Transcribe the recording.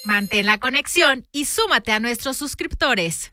Mantén la conexión y súmate a nuestros suscriptores.